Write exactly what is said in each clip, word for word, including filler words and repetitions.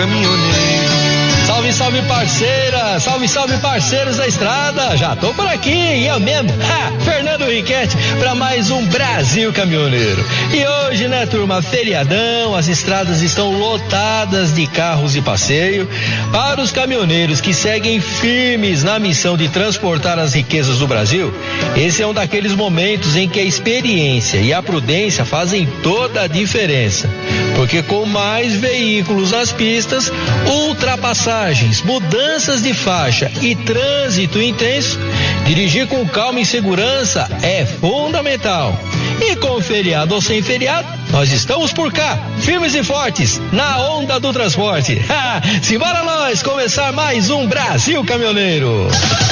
Salve, salve parceira, salve, salve parceiros da estrada, já tô por aqui, e eu mesmo, ha, Fernando Riquetti, para mais um Brasil Caminhoneiro. E hoje, né, turma, feriadão, as estradas estão lotadas de carros de passeio. Para os caminhoneiros que seguem firmes na missão de transportar as riquezas do Brasil, esse é um daqueles momentos em que a experiência e a prudência fazem toda a diferença, porque com mais veículos nas pistas, ultrapassagens, mudanças de faixa e trânsito intenso, dirigir com calma e segurança é fundamental. E com feriado ou sem feriado, nós estamos por cá, firmes e fortes, na onda do transporte. Simbora nós começar mais um Brasil Caminhoneiro.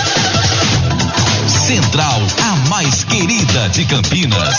Central, a mais querida de Campinas.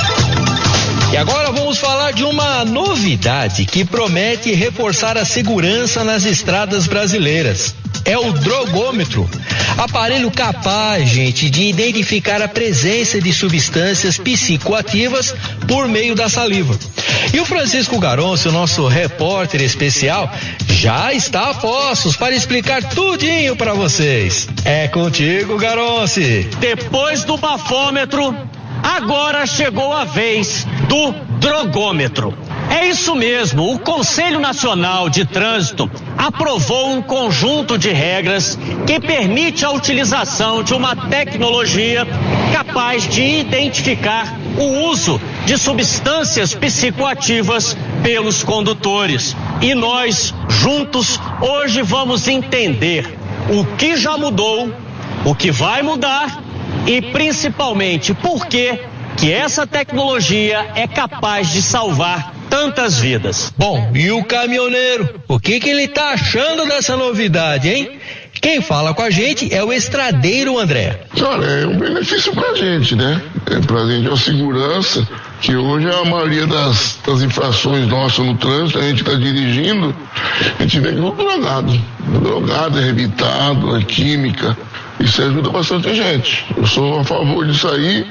E agora vamos falar de uma novidade que promete reforçar a segurança nas estradas brasileiras. É o drogômetro, aparelho capaz, gente, de identificar a presença de substâncias psicoativas por meio da saliva. E o Francisco Garoncio, nosso repórter especial, já está a postos para explicar tudinho para vocês. É contigo, Garoncio. Depois do bafômetro, agora chegou a vez do drogômetro. É isso mesmo, o Conselho Nacional de Trânsito aprovou um conjunto de regras que permite a utilização de uma tecnologia capaz de identificar o uso de substâncias psicoativas pelos condutores. E nós, juntos, hoje vamos entender o que já mudou, o que vai mudar e, principalmente, por que que essa tecnologia é capaz de salvar tantas vidas. Bom, e o caminhoneiro? O que que ele tá achando dessa novidade, hein? Quem fala com a gente é o estradeiro André. Olha, é um benefício pra gente, né? É pra gente a segurança, que hoje a maioria das, das infrações nossas no trânsito, a gente tá dirigindo, a gente vê que é drogado. É drogado, é revitado, é química. Isso ajuda bastante a gente. Eu sou a favor disso aí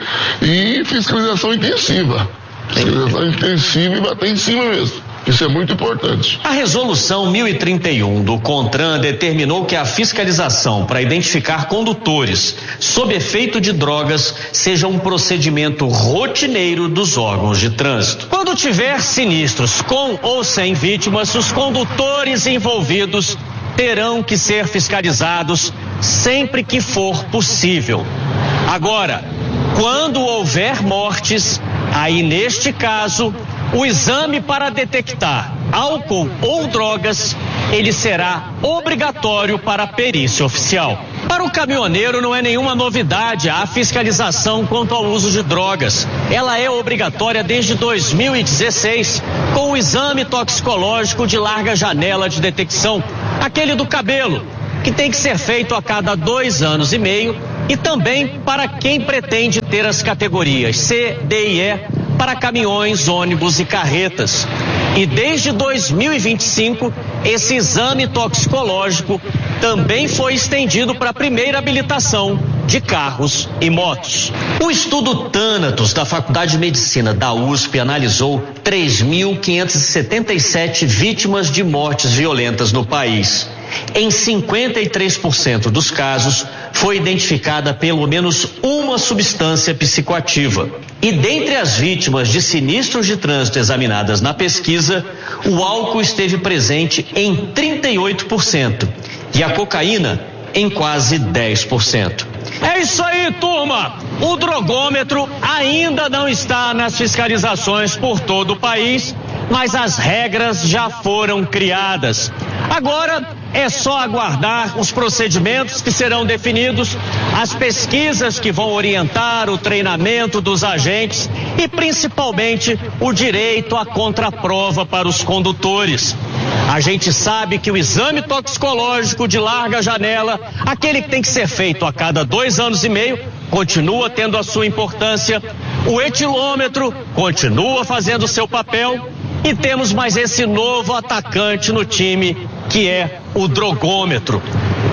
e fiscalização intensiva. Fiscalização intensiva e bater em cima mesmo. Isso é muito importante. A resolução mil e trinta e um do CONTRAN determinou que a fiscalização para identificar condutores sob efeito de drogas seja um procedimento rotineiro dos órgãos de trânsito. Quando tiver sinistros com ou sem vítimas, os condutores envolvidos terão que ser fiscalizados sempre que for possível. Agora, quando houver mortes, aí neste caso, o exame para detectar álcool ou drogas, ele será obrigatório para a perícia oficial. Para o caminhoneiro não é nenhuma novidade a fiscalização quanto ao uso de drogas. Ela é obrigatória desde dois mil e dezesseis, com o exame toxicológico de larga janela de detecção, aquele do cabelo, que tem que ser feito a cada dois anos e meio, e também para quem pretende ter as categorias C, D e E para caminhões, ônibus e carretas. E desde dois mil e vinte e cinco, esse exame toxicológico também foi estendido para a primeira habilitação de carros e motos. O estudo Thanatos da Faculdade de Medicina da U S P analisou três mil quinhentas e setenta e sete vítimas de mortes violentas no país. Em cinquenta e três por cento dos casos, foi identificada pelo menos uma substância psicoativa. E dentre as vítimas de sinistros de trânsito examinadas na pesquisa, o álcool esteve presente em trinta e oito por cento e a cocaína em quase dez por cento. É isso aí, turma! O drogômetro ainda não está nas fiscalizações por todo o país, mas as regras já foram criadas. Agora é só aguardar os procedimentos que serão definidos, as pesquisas que vão orientar o treinamento dos agentes e principalmente o direito à contraprova para os condutores. A gente sabe que o exame toxicológico de larga janela, aquele que tem que ser feito a cada dois anos e meio, continua tendo a sua importância. O etilômetro continua fazendo o seu papel. E temos mais esse novo atacante no time, que é o drogômetro.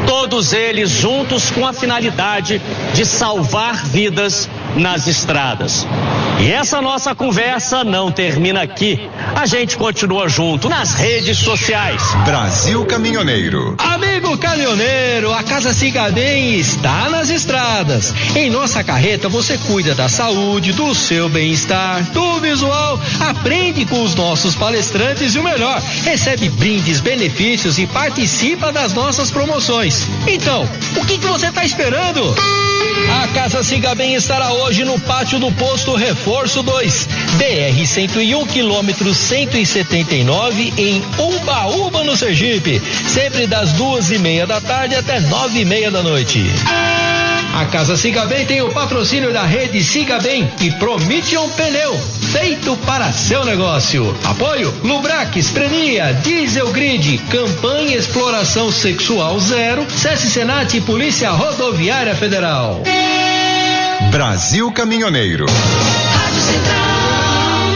Todos eles juntos com a finalidade de salvar vidas nas estradas. E essa nossa conversa não termina aqui. A gente continua junto nas redes sociais. Brasil Caminhoneiro. Amigo caminhoneiro, a Casa Siga Bem está nas estradas. Em nossa carreta você cuida da saúde, do seu bem-estar, do visual, aprende com os nossos palestrantes e o melhor, recebe brindes, benefícios e participa das nossas promoções. Então, o que que você está esperando? A Casa Siga Bem estará hoje no pátio do posto Reforço dois, B R cento e um, quilômetro cento e setenta e nove, em Umbaúba, no Sergipe, sempre das duas e meia da tarde até nove e meia da noite. A Casa Siga Bem tem o patrocínio da rede Siga Bem e Promission Pneu, feito para seu negócio. Apoio Lubrax, Prenia, Diesel Grid, Campanha Exploração Sexual Zero, SESC Senat e Polícia Rodoviária Federal. Brasil Caminhoneiro. Rádio Central.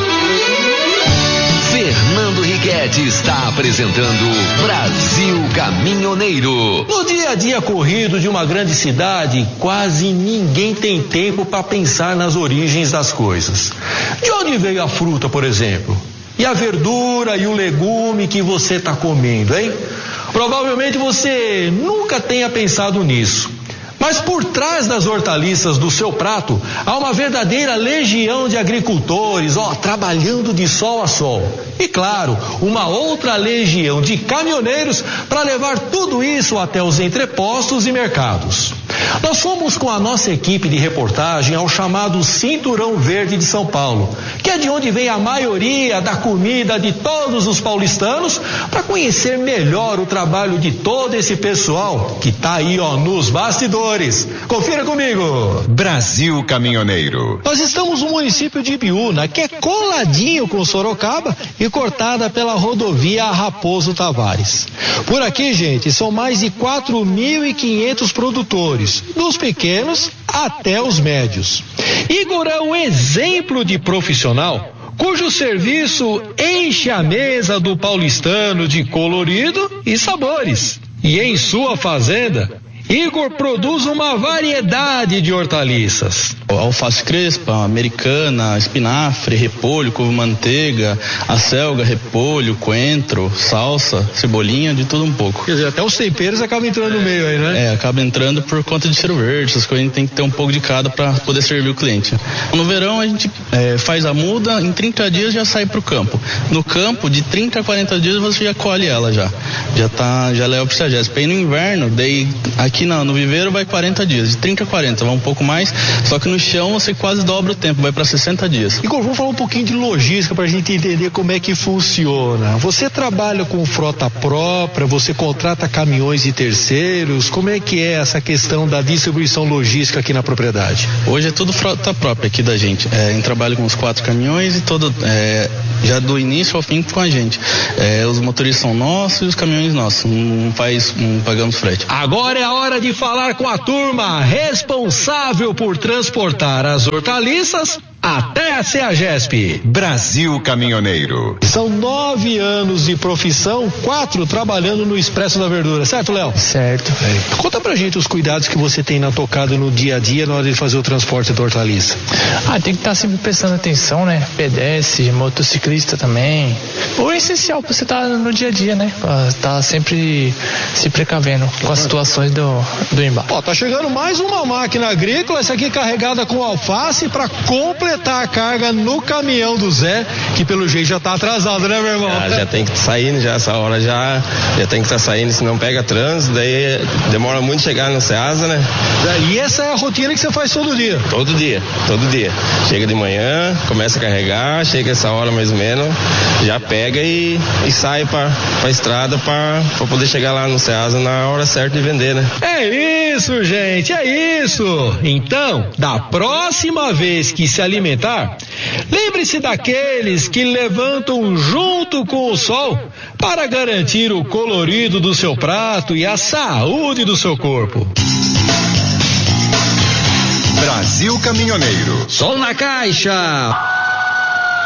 Fernando Riquetti está apresentando Brasil Caminhoneiro. No dia a dia corrido de uma grande cidade, quase ninguém tem tempo para pensar nas origens das coisas. De onde veio a fruta, por exemplo? E a verdura e o legume que você está comendo, hein? Provavelmente você nunca tenha pensado nisso. Mas por trás das hortaliças do seu prato, há uma verdadeira legião de agricultores, ó, trabalhando de sol a sol. E claro, uma outra legião de caminhoneiros para levar tudo isso até os entrepostos e mercados. Nós fomos com a nossa equipe de reportagem ao chamado Cinturão Verde de São Paulo, que é de onde vem a maioria da comida de todos os paulistanos, para conhecer melhor o trabalho de todo esse pessoal que tá aí, ó, nos bastidores. Confira comigo. Brasil Caminhoneiro. Nós estamos no município de Ibiúna, que é coladinho com Sorocaba e cortada pela rodovia Raposo Tavares. Por aqui, gente, são mais de quatro mil e quinhentos produtores, dos pequenos até os médios. Igor é um exemplo de profissional cujo serviço enche a mesa do paulistano de colorido e sabores. E em sua fazenda, Igor produz uma variedade de hortaliças. Alface crespa, americana, espinafre, repolho, couve-manteiga, acelga, repolho, coentro, salsa, cebolinha, de tudo um pouco. Quer dizer, até os temperos acabam entrando no meio aí, né? É, acaba entrando por conta de cheiro verde, essas coisas a gente tem que ter um pouco de cada para poder servir o cliente. No verão a gente é, faz a muda, em trinta dias já sai pro campo. No campo, de trinta a quarenta dias você já colhe ela já. Já tá, já leva pro Sagésp. Aí no inverno, daí aqui no, no viveiro vai quarenta dias, de trinta a quarenta, vai um pouco mais, só que no chão você quase dobra o tempo, vai para sessenta dias. Igor, vamos falar um pouquinho de logística para a gente entender como é que funciona. Você trabalha com frota própria, você contrata caminhões de terceiros, como é que é essa questão da distribuição logística aqui na propriedade? Hoje é tudo frota própria aqui da gente, é, a gente trabalha com os quatro caminhões e todo, é, já do início ao fim com a gente. É, os motoristas são nossos e os caminhões nossos, não, faz, não pagamos frete. Agora é a hora de falar com a turma responsável por transportar as hortaliças até a Ceagesp. Brasil Caminhoneiro. São nove anos de profissão, quatro trabalhando no Expresso da Verdura, certo, Léo? Certo. É. Conta pra gente os cuidados que você tem na tocada no dia a dia na hora de fazer o transporte da hortaliça. Ah, tem que estar sempre prestando atenção, né? Pedestre, motociclista também. O essencial pra você estar no dia a dia, né? Pra estar sempre se precavendo com as situações do, do embate. Ó, tá chegando mais uma máquina agrícola, essa aqui carregada com alface pra completar a carga no caminhão do Zé, que pelo jeito já tá atrasado, né, meu irmão? Já, já tem que sair, já essa hora já, já tem que estar tá saindo, senão pega trânsito, daí demora muito chegar no Ceasa, né? E essa é a rotina que você faz todo dia? Todo dia, todo dia. Chega de manhã, começa a carregar, chega essa hora mais ou menos, já pega e, e sai pra, pra estrada pra, pra poder chegar lá no Ceasa na hora certa de vender, né? É isso, gente, é isso. Então, da próxima vez que se alimentar, lembre-se daqueles que levantam junto com o sol para garantir o colorido do seu prato e a saúde do seu corpo. Brasil Caminhoneiro. Som na caixa.